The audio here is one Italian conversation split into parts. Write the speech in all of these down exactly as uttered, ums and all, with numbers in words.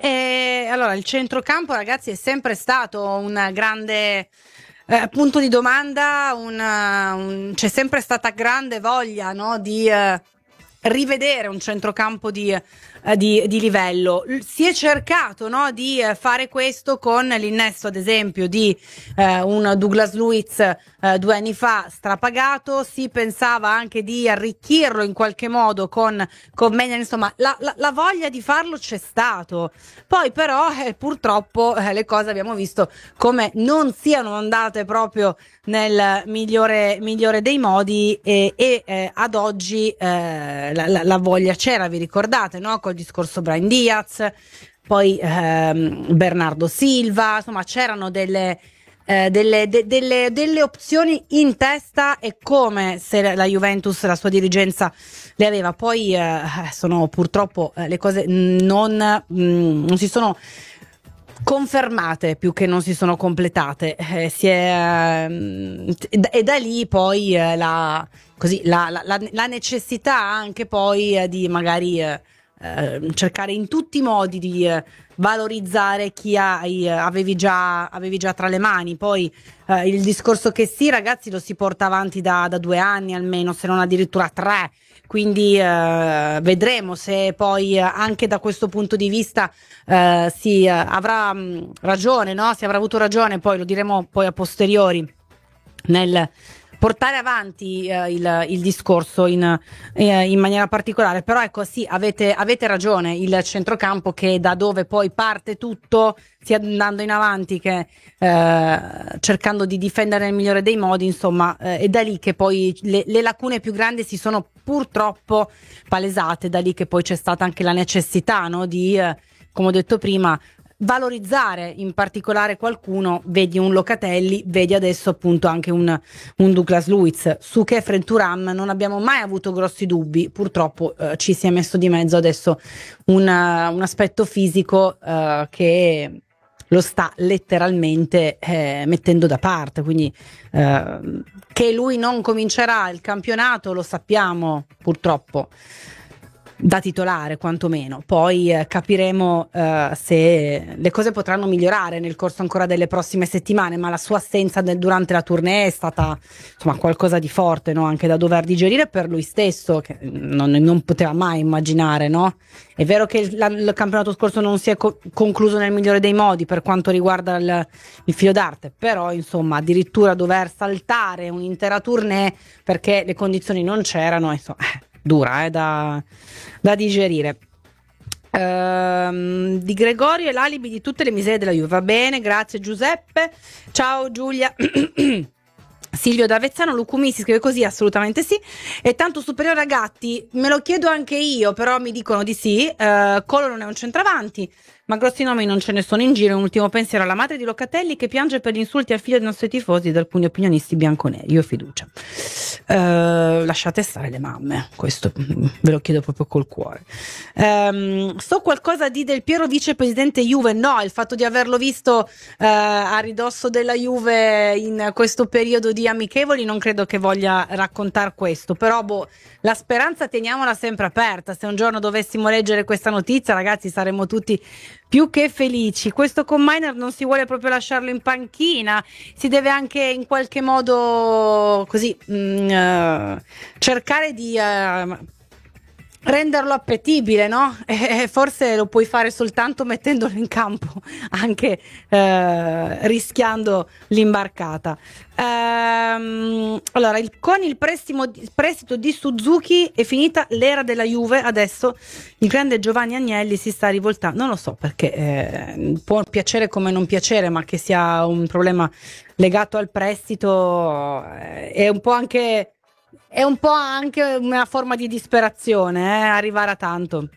E allora il centrocampo, ragazzi, è sempre stato un grande eh, punto di domanda, un, un- c'è sempre stata grande voglia, no, di eh, rivedere un centrocampo di, eh, di, di livello. L- Si è cercato, no, di eh, fare questo con l'innesto, ad esempio, di eh, un Douglas Luiz eh, due anni fa strapagato. Si pensava anche di arricchirlo in qualche modo con, con Maignan, insomma, la, la, la voglia di farlo c'è stato. Poi però eh, purtroppo eh, le cose abbiamo visto come non siano andate proprio nel migliore, migliore dei modi e, e eh, ad oggi eh, la, la, la voglia c'era, vi ricordate, no? Col discorso Brahim Diaz, poi ehm, Bernardo Silva, insomma c'erano delle, eh, delle, de, delle, delle opzioni in testa, e come se la Juventus, la sua dirigenza le aveva. Poi eh, sono purtroppo eh, le cose non, mh, non si sono confermate più che non si sono completate. Eh, si è, ehm, e da lì poi eh, la, così, la, la, la- la necessità anche poi eh, di magari eh, eh, cercare in tutti i modi di eh, valorizzare chi hai, eh, avevi già, avevi già tra le mani. Poi eh, il discorso che sì, ragazzi, lo si porta avanti da, da due anni almeno, se non addirittura tre. Quindi eh, vedremo se poi eh, anche da questo punto di vista eh, si eh, avrà mh, ragione, no? Si avrà avuto ragione, poi lo diremo poi a posteriori, nel portare avanti eh, il, il discorso in, eh, in maniera particolare. Però ecco, sì, avete, avete ragione, il centrocampo, che da dove poi parte tutto, sia andando in avanti che eh, cercando di difendere nel migliore dei modi, insomma, eh, è da lì che poi le, le lacune più grandi si sono purtroppo palesate, da lì che poi c'è stata anche la necessità, no, di, eh, come ho detto prima, valorizzare in particolare qualcuno. Vedi un Locatelli, vedi adesso appunto anche un, un Douglas Luiz. Su Khéphren Thuram non abbiamo mai avuto grossi dubbi, purtroppo eh, ci si è messo di mezzo adesso un, uh, un aspetto fisico uh, che lo sta letteralmente eh, mettendo da parte, quindi eh, che lui non comincerà il campionato lo sappiamo, purtroppo, da titolare quantomeno. Poi eh, capiremo eh, se le cose potranno migliorare nel corso ancora delle prossime settimane, ma la sua assenza del- durante la tournée è stata, insomma, qualcosa di forte, no? Anche da dover digerire per lui stesso, che non, non poteva mai immaginare, no? È vero che il, la- il campionato scorso non si è co- concluso nel migliore dei modi per quanto riguarda il, il filo d'arte, però insomma addirittura dover saltare un'intera tournée perché le condizioni non c'erano, insomma, dura eh, da, da digerire. Ehm, di Gregorio è l'alibi di tutte le miserie della Juve. Va bene, grazie Giuseppe. Ciao Giulia. Silvio D'Avezzano, Lucumi si scrive così, assolutamente sì. È tanto superiore a Gatti? Me lo chiedo anche io, però mi dicono di sì. Eh, Colo non è un centravanti, ma grossi nomi non ce ne sono in giro. Un ultimo pensiero alla madre di Locatelli, che piange per gli insulti al figlio dei nostri tifosi e ad alcuni opinionisti bianconeri. Io ho fiducia. Eh, lasciate stare le mamme, questo mm, ve lo chiedo proprio col cuore. Ehm, so qualcosa di Del Piero vicepresidente Juve? No, il fatto di averlo visto eh, a ridosso della Juve in questo periodo di amichevoli non credo che voglia raccontare questo, però boh, la speranza teniamola sempre aperta. Se un giorno dovessimo leggere questa notizia, ragazzi, saremmo tutti più che felici. Questo con Miner non si vuole proprio lasciarlo in panchina, si deve anche in qualche modo così mh, eh, cercare di eh, renderlo appetibile, no? E forse lo puoi fare soltanto mettendolo in campo, anche eh, rischiando l'imbarcata. Ehm, allora, il- con il prestimo- il prestito di Suzuki è finita l'era della Juve. Adesso il grande Giovanni Agnelli si sta rivoltando. Non lo so perché, eh, può piacere come non piacere, ma che sia un problema legato al prestito eh, è un po' anche è un po' anche una forma di disperazione, eh, arrivare a tanto.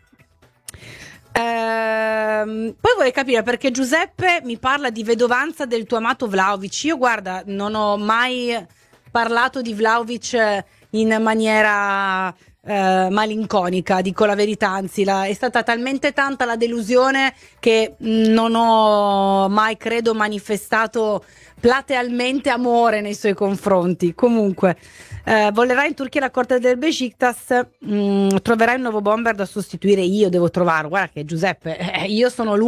Ehm, poi vorrei capire perché Giuseppe mi parla di vedovanza del tuo amato Vlahovic. Io, guarda, non ho mai parlato di Vlahovic in maniera eh, malinconica, dico la verità, anzi la- è stata talmente tanta la delusione che mh, non ho mai, credo, manifestato platealmente amore nei suoi confronti. Comunque, eh, volerà in Turchia la corte del Besiktas, mh, troverai un nuovo bomber da sostituire. Io devo trovare, guarda che Giuseppe, eh, io sono lui.